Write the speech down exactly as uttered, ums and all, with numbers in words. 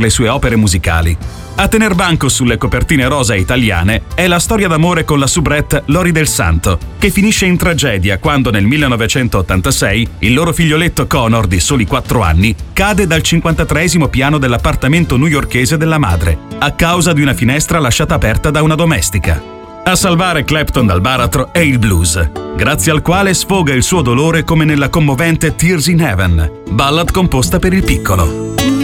le sue opere musicali. A tener banco sulle copertine rosa italiane è la storia d'amore con la soubrette Lori del Santo, che finisce in tragedia quando nel millenovecentottantasei il loro figlioletto Connor, di soli quattro anni, cade dal cinquantatreesimo piano dell'appartamento newyorkese della madre, a causa di una finestra lasciata aperta da una domestica. A salvare Clapton dal baratro è il blues, grazie al quale sfoga il suo dolore come nella commovente Tears in Heaven, ballad composta per il piccolo.